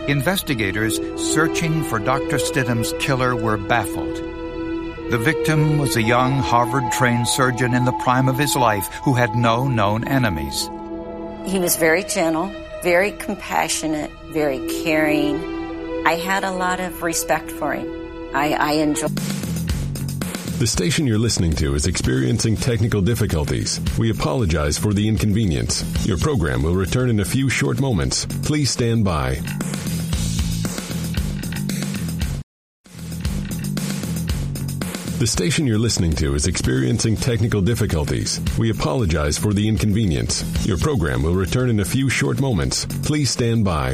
Investigators searching for Dr. Stidham's killer were baffled. The victim was a young Harvard-trained surgeon in the prime of his life who had no known enemies. He was very gentle, very compassionate, very caring. I had a lot of respect for him. I enjoyed. The station you're listening to is experiencing technical difficulties. We apologize for the inconvenience. Your program will return in a few short moments. Please stand by. The station you're listening to is experiencing technical difficulties. We apologize for the inconvenience. Your program will return in a few short moments. Please stand by.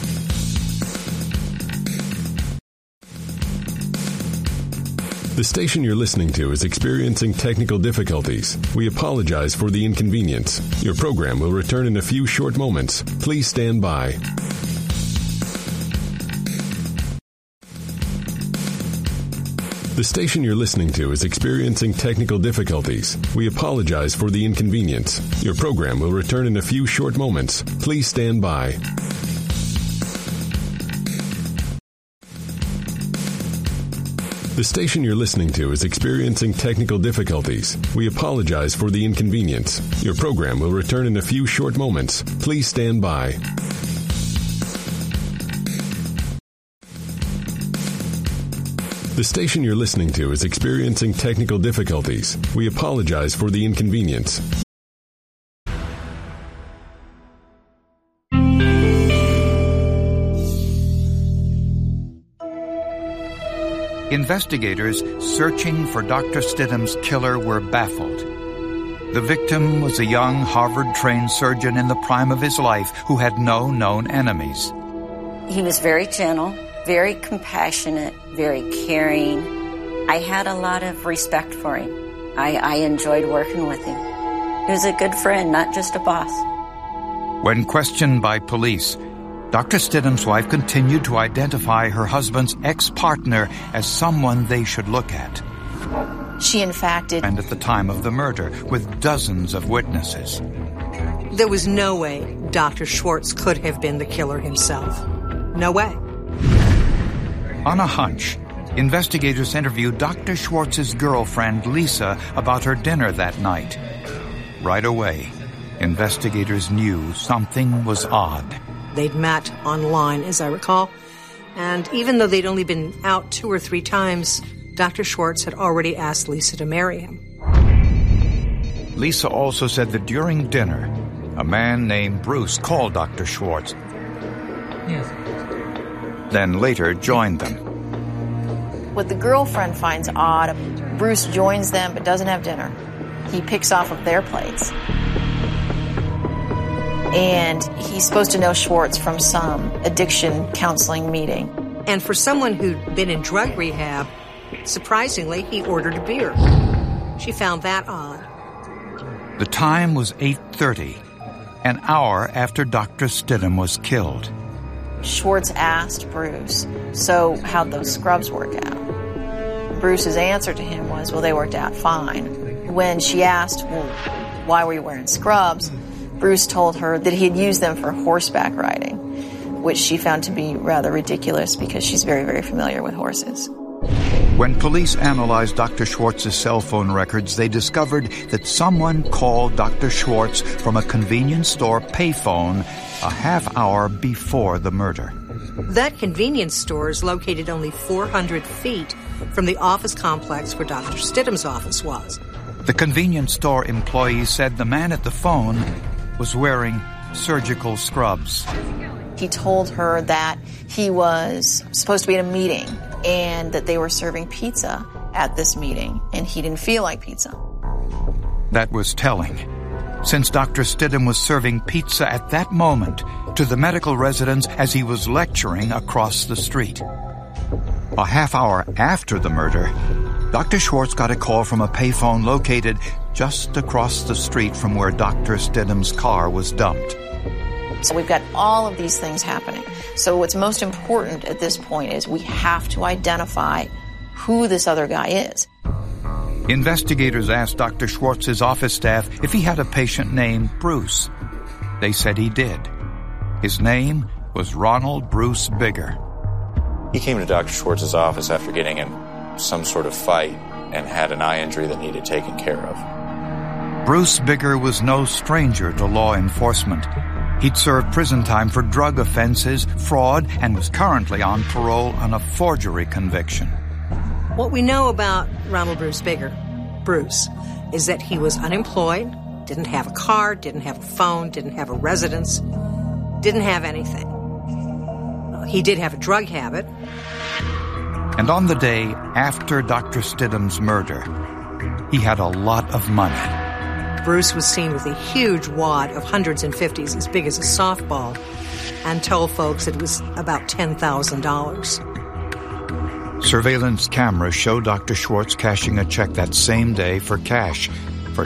The station you're listening to is experiencing technical difficulties. We apologize for the inconvenience. Your program will return in a few short moments. Please stand by. The station you're listening to is experiencing technical difficulties. We apologize for the inconvenience. Your program will return in a few short moments. Please stand by. The station you're listening to is experiencing technical difficulties. We apologize for the inconvenience. Your program will return in a few short moments. Please stand by. The station you're listening to is experiencing technical difficulties. We apologize for the inconvenience. Investigators searching for Dr. Stidham's killer were baffled. The victim was a young Harvard-trained surgeon in the prime of his life who had no known enemies. He was very gentle, very compassionate, very caring. I had a lot of respect for him. I enjoyed working with him. He was a good friend, not just a boss. When questioned by police, Dr. Stidham's wife continued to identify her husband's ex-partner as someone they should look at. She, in fact, did. And at the time of the murder, with dozens of witnesses. There was no way Dr. Schwartz could have been the killer himself. No way. On a hunch, investigators interviewed Dr. Schwartz's girlfriend, Lisa, about her dinner that night. Right away, investigators knew something was odd. They'd met online, as I recall, and even though they'd only been out 2 or 3 times, Dr. Schwartz had already asked Lisa to marry him. Lisa also said that during dinner, a man named Bruce called Dr. Schwartz. Yes. Then later joined them. What the girlfriend finds odd, Bruce joins them but doesn't have dinner. He picks off of their plates. And he's supposed to know Schwartz from some addiction counseling meeting. And for someone who'd been in drug rehab, surprisingly, he ordered a beer. She found that odd. The time was 8:30, an hour after Dr. Stidham was killed. Schwartz asked Bruce, so how'd those scrubs work out? Bruce's answer to him was, well, they worked out fine. When she asked, well, why were you wearing scrubs? Bruce told her that he had used them for horseback riding, which she found to be rather ridiculous because she's very, very familiar with horses. When police analyzed Dr. Schwartz's cell phone records, they discovered that someone called Dr. Schwartz from a convenience store payphone a half hour before the murder. That convenience store is located only 400 feet from the office complex where Dr. Stidham's office was. The convenience store employee said the man at the phone was wearing surgical scrubs. He told her that he was supposed to be at a meeting and that they were serving pizza at this meeting, and he didn't feel like pizza. That was telling, since Dr. Stidham was serving pizza at that moment to the medical residents as he was lecturing across the street. A half hour after the murder, Dr. Schwartz got a call from a payphone located just across the street from where Dr. Stidham's car was dumped. So we've got all of these things happening. So what's most important at this point is we have to identify who this other guy is. Investigators asked Dr. Schwartz's office staff if he had a patient named Bruce. They said he did. His name was Ronald Bruce Bigger. He came to Dr. Schwartz's office after getting in some sort of fight and had an eye injury that needed taken care of. Bruce Bigger was no stranger to law enforcement. He'd served prison time for drug offenses, fraud, and was currently on parole on a forgery conviction. What we know about Ronald Bruce Bigger, Bruce, is that he was unemployed, didn't have a car, didn't have a phone, didn't have a residence, didn't have anything. He did have a drug habit. And on the day after Dr. Stidham's murder, he had a lot of money. Bruce was seen with a huge wad of hundreds and fifties as big as a softball and told folks it was about $10,000. Surveillance cameras show Dr. Schwartz cashing a check that same day for cash for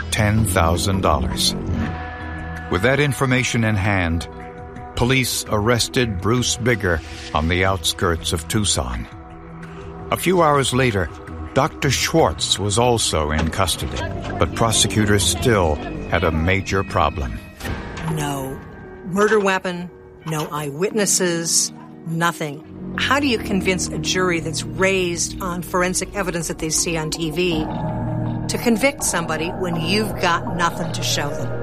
$10,000. With that information in hand, police arrested Bruce Bigger on the outskirts of Tucson. A few hours later, Dr. Schwartz was also in custody, but prosecutors still had a major problem. No murder weapon, no eyewitnesses, nothing. How do you convince a jury that's raised on forensic evidence that they see on TV to convict somebody when you've got nothing to show them?